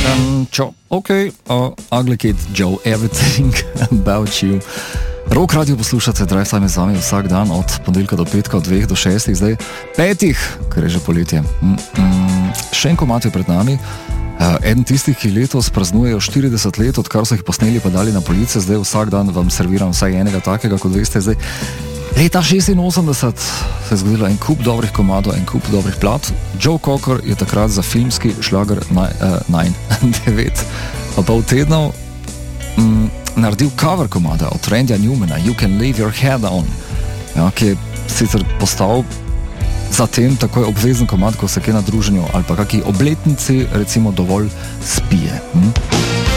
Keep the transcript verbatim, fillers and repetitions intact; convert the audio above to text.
Um, čo, ok, uh, Ugly Kid Joe, Everything About You. Rock radio poslušate, Drive Time je z vami vsak dan od ponedeljka do petka, od dveh do šestih, zdaj petih, ker je že poletje. Mm, mm, še en komad je pred nami. Uh, eden tistih, ki letos praznujejo štirideset let, odkar so jih posneli pa dali na police, zdaj vsak dan vam serviram vsaj enega takega, kot veste, zdaj. Leta šestinosemdeset se je zgodilo en kup dobrih komadov, en kup dobrih plat. Joe Cocker je takrat za filmski šlager nine, devet pa pol tednov mm, naredil cover komada od Randya Newmana, You Can Leave Your Head On, ja, ki je sicer postal zatem takoj obvezen komad, ko se kje na druženju ali pa kaki obletnici recimo dovolj spije. Hm?